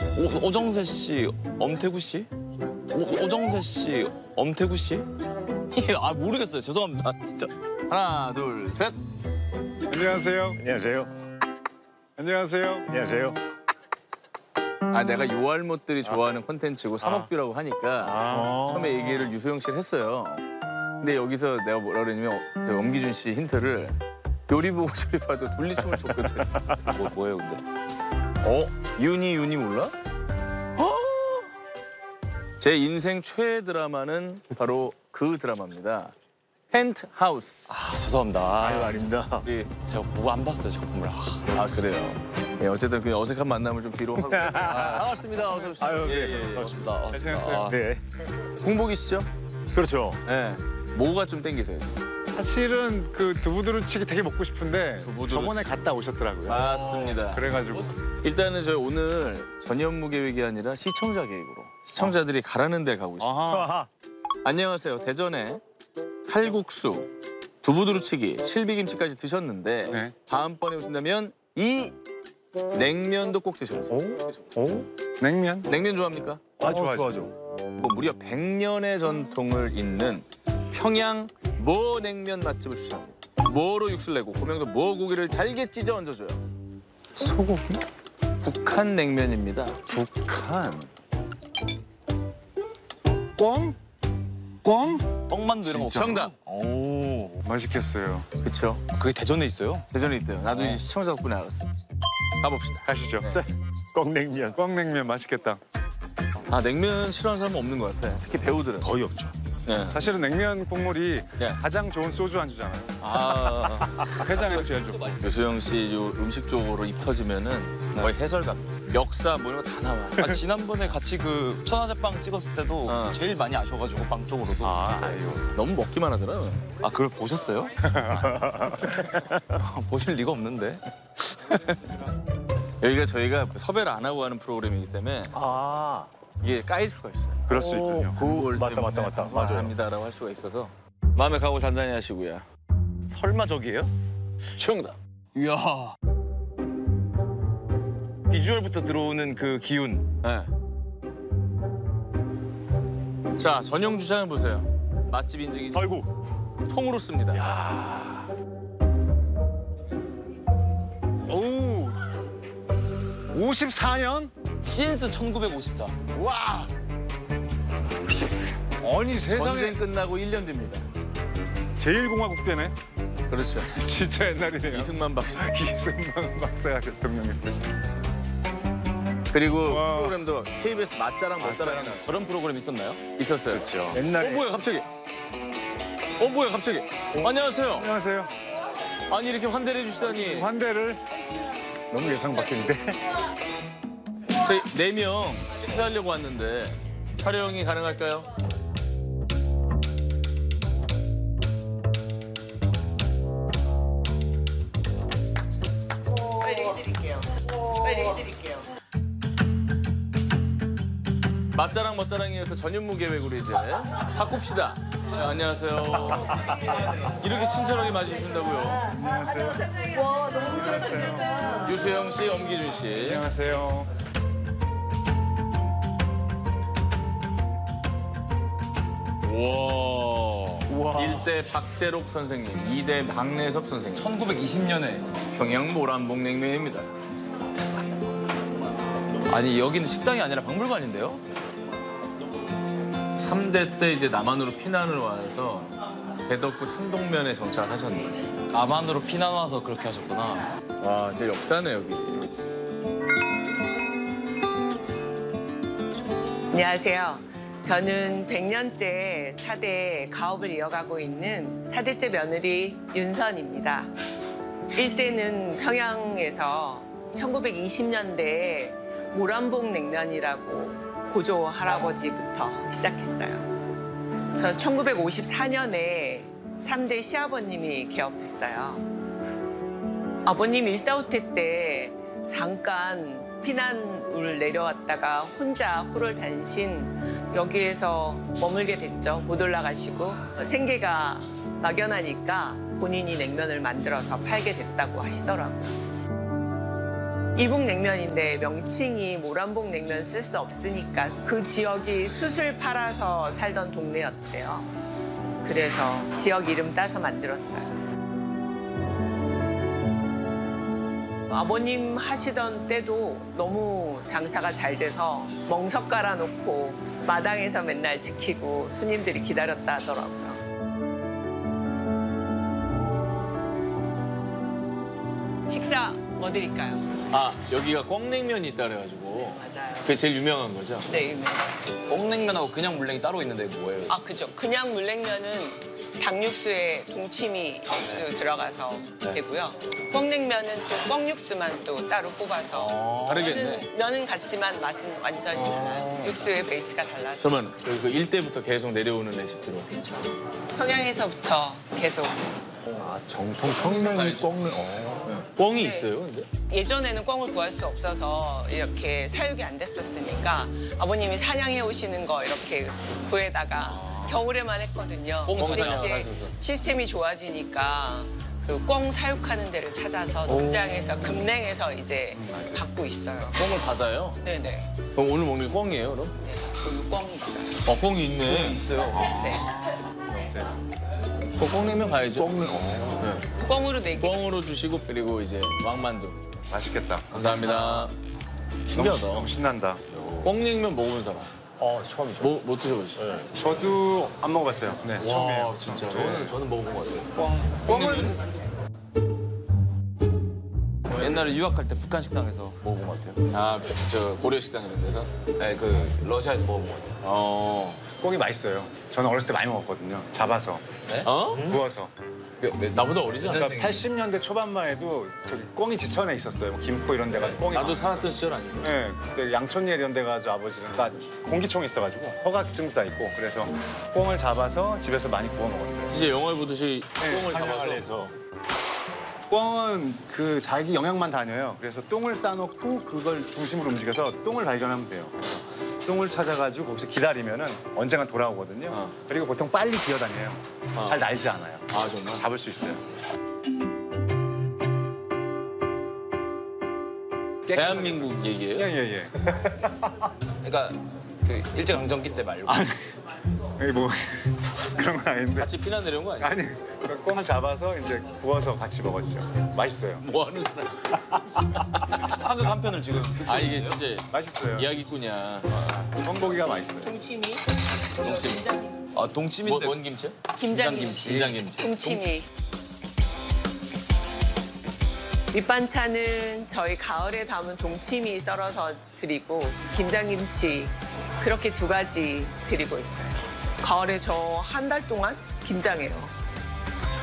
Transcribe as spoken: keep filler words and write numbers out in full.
오, 오정세 씨, 엄태구 씨? 오, 오정세 씨, 엄태구 씨? 아 모르겠어요. 죄송합니다. 진짜. 하나, 둘, 셋. 안녕하세요. 안녕하세요. 안녕하세요. 안녕하세요. 아, 내가 요알못들이 좋아하는 콘텐츠고 삼억뷰라고 하니까 아. 처음에 얘기를 유소영 씨를 했어요. 근데 여기서 내가 뭐라 그러냐면 어, 저 엄기준 씨 힌트를 요리 보고 저리 봐도 둘리춤을 췄거든. 뭐 뭐예요 근데? 어? 윤희 윤희 몰라? 어? 제 인생 최애 드라마는 바로 그 드라마입니다. 펜트하우스. 아 죄송합니다. 아유, 아닙니다. 우리 제가 뭐 안 봤어요 작품을. 아, 아 그래요. 예, 어쨌든 그 어색한 만남을 좀 뒤로 하고. 아, 반갑습니다. 어서 오십시오. 아유, 네. 예, 예, 예. 반갑습니다. 반갑습니다. 안녕하세요. 아, 네. 공복이시죠? 그렇죠. 예. 뭐가 좀 땡기세요? 사실은 그 두부두루치기 되게 먹고 싶은데 두부두루치. 저번에 갔다 오셨더라고요. 맞습니다. 그래가지고 일단은 저희 오늘 전현무 계획이 아니라 시청자 계획으로 시청자들이 가라는 데 가고 있습니다. 아하. 아하. 안녕하세요. 대전에 칼국수, 두부두루치기, 실비김치까지 드셨는데 네. 다음번에 오신다면 이 냉면도 꼭 드셔보세요. 오? 오? 냉면. 냉면 좋아합니까? 아, 좋아하죠. 좋아하죠. 뭐 무려 백 년의 전통을 잇는 평양 모 냉면 맛집을 추천합니다. 모로 육수를 내고 고명도 모 고기를 잘게 찢어 얹어줘요. 소고기? 북한 냉면입니다. 북한. 꽝? 꽝? 떡만두 이런 거 없어요? 정답. 오. 맛있겠어요. 그쵸? 그게 대전에 있어요? 대전에 있대요. 나도 이제 시청자 덕분에 알았어. 가봅시다. 가시죠. 네. 자, 꽝냉면. 꽝냉면 맛있겠다. 아 냉면 싫어하는 사람은 없는 것 같아. 특히 배우들은. 거의 없죠. 네. 사실은 냉면 국물이 네. 가장 좋은 소주 안주잖아요. 아 해장에 줘야죠. 유소영 씨 요 음식 쪽으로 입 터지면은 거의 해설감, 역사 뭐 이런 거 다 나와. 아, 지난번에 같이 그 천하제빵 찍었을 때도 어. 제일 많이 아셔가지고 빵 쪽으로도. 아, 아이고. 너무 먹기만 하더라. 아 그걸 보셨어요? 보실 리가 없는데. 여기가 저희가 섭외를 안 하고 하는 프로그램이기 때문에 아. 이게 까일 수가 있어요. 그럴 수 있군요. 그걸 맞다, 때문에 맞다, 맞다. 방송 안 맞아요. 합니다라고 할 수가 있어서 마음에 가고 단단히 하시고요. 설마 저기예요? 정답. 이야. 비주얼부터 들어오는 그 기운. 네. 자 전용 주차장 보세요. 맛집 인증이 아이고. 통으로 씁니다. 오. 오십사 년? 신스 천구백오십사. 와. 아니 세상에 전쟁 끝나고 일 년 됩니다. 제일공화국 때네. 그렇죠. 진짜 옛날이네요. 이승만 박사. 이승만 박사가 대통령이 때. 그리고 와. 프로그램도 케이비에스 맛자랑 멋자랑이 나왔어요. 그런 프로그램 있었나요? 있었어요. 그렇죠. 옛날에. 어 뭐야 갑자기? 어 뭐야 갑자기? 안녕하세요. 안녕하세요. 아니 이렇게 환대를 해주시다니. 환대를 너무 예상 밖인데. 저희 네 명 식사하려고 왔는데 촬영이 가능할까요? 빨리 해드릴게요. 빨리 해드릴게요. 맛자랑 멋자랑이어서 전현무 계획으로 이제 바꿉시다. 네, 안녕하세요. 이렇게 친절하게 맞이해주신다고요. 안녕하세요. 와 너무 잘생겼다. 유수영 씨, 엄기준 씨. 안녕하세요. 우와. 일 대 박재록 선생님, 이 대 박래섭 선생님. 천구백이십 년에. 평양 모란봉 냉면입니다. 아니 여기는 식당이 아니라 박물관인데요? 삼 대 때 이제 남한으로 피난을 와서 대덕구 탄동면에 정착하셨네요. 남한으로 피난 와서 그렇게 하셨구나. 와, 진짜 역사네 여기. 안녕하세요. 저는 백 년째 사대 가업을 이어가고 있는 사대째 며느리 윤선입니다. 일대는 평양에서 천구백이십 년대에 모란봉 냉면이라고 고조 할아버지부터 시작했어요. 저 천구백오십사 년에 삼 대 시아버님이 개업했어요. 아버님 일사후퇴 때 잠깐 피난을 내려왔다가 혼자 호를 단신 여기에서 머물게 됐죠. 못 올라가시고 생계가 막연하니까 본인이 냉면을 만들어서 팔게 됐다고 하시더라고요. 이북냉면인데 명칭이 모란봉 냉면 쓸 수 없으니까 그 지역이 숯을 팔아서 살던 동네였대요. 그래서 지역 이름 따서 만들었어요. 아버님 하시던 때도 너무 장사가 잘 돼서 멍석 깔아놓고 마당에서 맨날 지키고 손님들이 기다렸다 하더라고요. 식사 뭐 드릴까요? 아 여기가 꽝냉면이 있다 그래가지고 맞아요. 그게 제일 유명한 거죠? 네, 유명. 꽁냉면하고 그냥 물냉이 따로 있는데 뭐예요? 아, 그죠. 그냥 물냉면은 닭육수에 동치미 육수 들어가서 네. 되고요. 꽁냉면은 또 꽁육수만 또 따로 뽑아서. 어, 다르겠네. 면은, 면은 같지만 맛은 완전히 달라요. 육수의 베이스가 달라서. 그러면 그 일대부터 계속 내려오는 레시피로. 평양에서부터 계속. 아, 정통 평냉이 꽁냉. 어. 꽝이 네. 있어요, 근데? 예전에는 꽁을 구할 수 없어서 이렇게 사육이 안 됐었으니까 아버님이 사냥해 오시는 거 이렇게 구에다가 겨울에만 했거든요. 꽁 근데 사냥을 이제 하셔서. 시스템이 좋아지니까 그 꽁 사육하는 데를 찾아서 농장에서 금냉에서 이제 받고 있어요. 꽝을 받아요? 네네. 그럼 오늘 먹는 게 꽝이에요, 그럼? 네, 그 꽁이 있어요. 어, 꽝이 있네. 있어요. 네. 그 꽝냉면 가야죠. 꽁냉. 어. 네. 꽁으로 네 개. 꽝으로 주시고 그리고 이제 왕만두. 맛있겠다. 감사합니다. 신기하다. 너무, 너무 신난다. 꽝냉면 먹어본 사람? 어, 처음이죠. 뭐, 못 드셔보셨어요? 저도 안 먹어봤어요. 네, 처음이에요. 진짜. 저는 저는 먹어본 것 같아요. 꽝. 꽝은 옛날에 유학할 때 북한 식당에서 먹어본 것 같아요. 아, 저 고려식당 이런 데서? 네, 그 러시아에서 먹어본 것 같아요. 어. 꽝이 맛있어요. 저는 어렸을 때 많이 먹었거든요. 잡아서, 어? 구워서. 몇, 몇, 나보다 어리지 않아? 그러니까 팔십 년대 초반만 해도 저기 꽝이 지천에 있었어요. 김포 이런 데가 꽝이 나도 많아요. 살았던 시절 아니고. 네, 그때 양천리 이런 데 가서 아버지는 나 공기총이 있어가지고 허가증도 다 있고 그래서 꽝을 잡아서 집에서 많이 구워 먹었어요. 진짜 영화를 보듯이 네, 꽁을 사냥을 잡아서. 해서. 꽝은 그 자기 영역만 다녀요. 그래서 똥을 싸놓고 그걸 중심으로 움직여서 똥을 발견하면 돼요. 그래서 똥을 찾아가지고 거기서 기다리면은 언젠간 돌아오거든요. 어. 그리고 보통 빨리 기어다녀요. 어. 잘 날지 않아요. 아, 정말? 잡을 수 있어요. 대한민국 얘기예요? 예예예. 그러니까 그 일제강점기 때 말고. 여기 뭐 그런 건 아닌데. 같이 피난 내려온 거 아니야? 아니, 그 꽝을 잡아서 이제 구워서 같이 먹었죠. 맛있어요. 뭐 하는 사람? 사극 한 편을 지금 듣고 아, 이게 있는데요? 진짜 맛있어요. 이야기꾼이야. 뻥고기가 맛있어요. 동치미. 동치미. 김장김치. 아 동치미인데 뭔, 뭔 김치요? 김장김치. 김장김치. 동치미. 밑반찬은 저희 가을에 담은 동치미 썰어서 드리고 김장김치 그렇게 두 가지 드리고 있어요. 가을에 저 한 달 동안 김장해요.